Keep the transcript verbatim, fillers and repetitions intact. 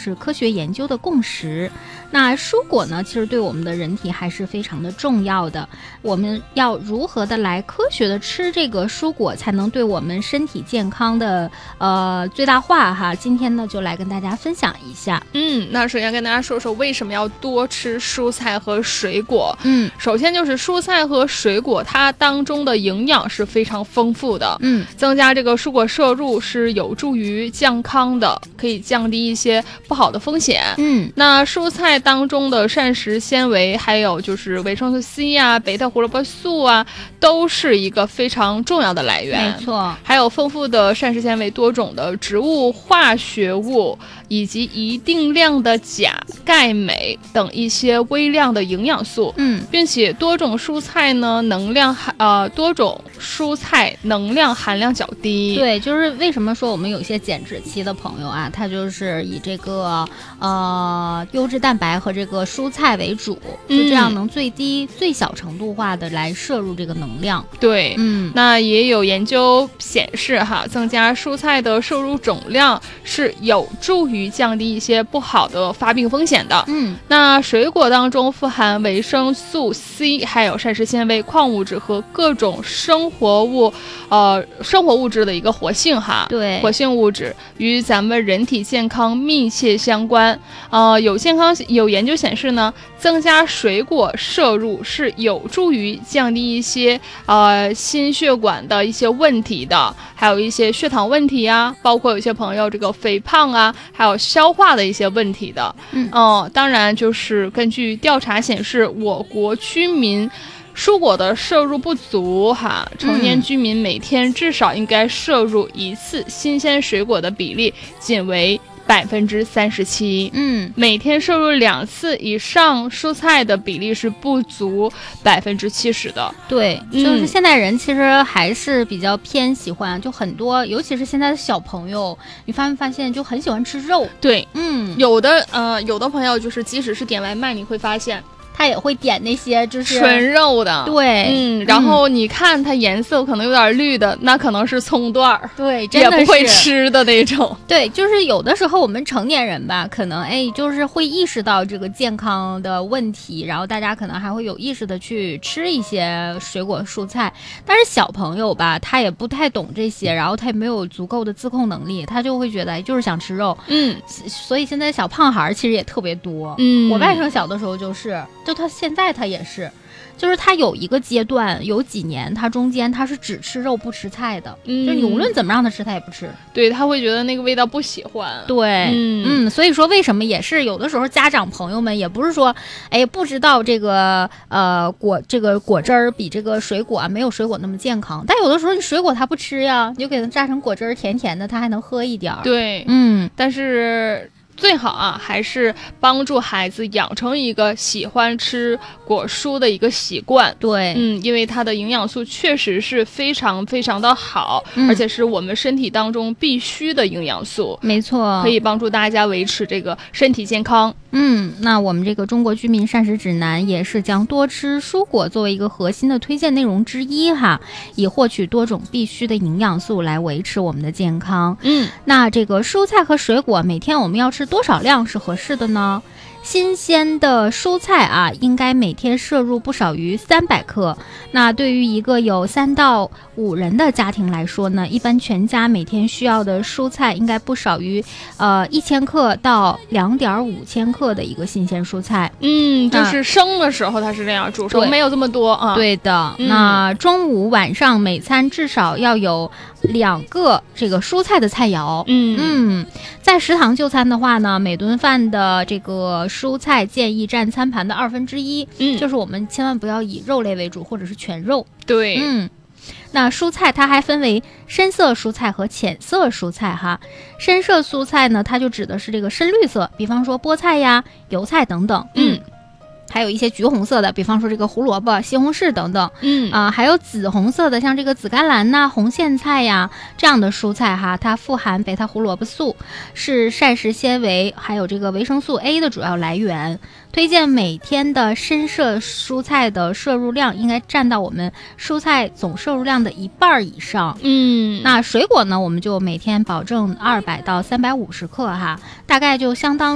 是科学研究的共识。那蔬果呢，其实对我们的人体还是非常的重要的。我们要如何的来科学的吃这个蔬果，才能对我们身体健康的呃最大化哈？今天呢，就来跟大家分享一下。 嗯，那首先跟大家说说为什么要多吃蔬菜和水果。 嗯， 首先就是蔬菜和水果，它当中的营养是非常丰富的。 嗯， 增加这个蔬果摄入是有助于健康的，可以降低一些不好的风险。 嗯， 那蔬菜当中的膳食纤维，还有就是维生素 C 啊、贝塔胡萝卜素啊，都是一个非常重要的来源。 没错， 还有丰富的膳食纤维、多种的植物化学物，以及一定量的钾、钙、镁等一些微量的营养素。 嗯， 并且多种蔬菜呢，能量含呃多种蔬菜能量含量较低。 对，就是为什么说我们有些减脂期的朋友啊，他就是以这个呃优质蛋白和这个蔬菜为主，就这样能最低、嗯、最小程度化的来摄入这个能量。 对， 嗯， 那也有研究显示哈，增加蔬菜的摄入总量是有助于降低一些不好的发病风险的。 嗯， 那水果当中富含维生素 C， 还有膳食纤维、矿物质和各种生活物，呃，生活物质的一个活性哈。 对， 活性物质与咱们人体健康密切相关。呃，有健康有研究显示呢，增加水果摄入是有助于降低一些呃心血管的一些问题的，还有一些血糖问题啊，包括有些朋友这个肥胖啊，还有消化的一些问题的。 嗯， 呃、当然就是根据调查显示，我国居民蔬果的摄入不足哈，成年居民每天至少应该摄入一次新鲜水果的比例仅为百分之三十七。 嗯， 每天摄入两次以上蔬菜的比例是不足百分之七十的。 对，就是现代人其实还是比较偏喜欢，就很多，尤其是现在的小朋友，你发没发现就很喜欢吃肉？ 对， 嗯， 有的呃，有的朋友就是即使是点外卖，你会发现。 他也会点那些就是纯肉的， 对， 嗯，然后你看它颜色可能有点绿的，嗯、那可能是葱段儿， 对，真的是也不会吃的那种。 对，就是有的时候我们成年人吧，可能哎，就是会意识到这个健康的问题，然后大家可能还会有意识的去吃一些水果蔬菜。但是小朋友吧，他也不太懂这些，然后他也没有足够的自控能力，他就会觉得哎，就是想吃肉， 嗯， 所以现在小胖孩其实也特别多。 嗯， 我外甥小的时候就是。就他现在他也是，就是他有一个阶段有几年，他中间他是只吃肉不吃菜的，嗯，就是你无论怎么让他吃，他也不吃。 对，他会觉得那个味道不喜欢。 对，嗯嗯，所以说为什么也是有的时候家长朋友们也不是说，哎，不知道这个呃果这个果汁儿比这个水果啊没有水果那么健康，但有的时候你水果他不吃呀，你就给他榨成果汁儿，甜甜的，他还能喝一点儿。 对， 嗯， 但是。最好啊，还是帮助孩子养成一个喜欢吃果蔬的一个习惯。 对， 嗯，因为它的营养素确实是非常非常的好， 嗯、 而且是我们身体当中必须的营养素。 没错， 可以帮助大家维持这个身体健康。 嗯，那我们这个中国居民膳食指南也是将多吃蔬果作为一个核心的推荐内容之一哈，以获取多种必需的营养素来维持我们的健康。 嗯， 那这个蔬菜和水果每天我们要吃多少量是合适的呢？新鲜的蔬菜啊，应该每天摄入不少于三百克。那对于一个有三到五人的家庭来说呢，一般全家每天需要的蔬菜应该不少于呃一千克到两点五千克的一个新鲜蔬菜。 嗯，就是生的时候它是这样，煮熟没有这么多啊。 对的， 嗯、 那中午晚上每餐至少要有两个这个蔬菜的菜肴。 嗯嗯，在食堂就餐的话呢，每顿饭的这个蔬菜建议占餐盘的二分之一， 嗯， 就是我们千万不要以肉类为主，或者是全肉。 对， 嗯，那蔬菜它还分为深色蔬菜和浅色蔬菜哈。深色蔬菜呢，它就指的是这个深绿色，比方说菠菜呀、油菜等等。 嗯。 还有一些橘红色的，比方说这个胡萝卜、西红柿等等， 嗯啊、呃，还有紫红色的，像这个紫甘蓝呐、红苋菜呀这样的蔬菜哈，它富含贝塔胡萝卜素，是膳食纤维还有这个维生素 A 的主要来源。推荐每天的深色蔬菜的摄入量应该占到我们蔬菜总摄入量的一半以上。 嗯， 那水果呢，我们就每天保证二百到三百五十克哈，大概就相当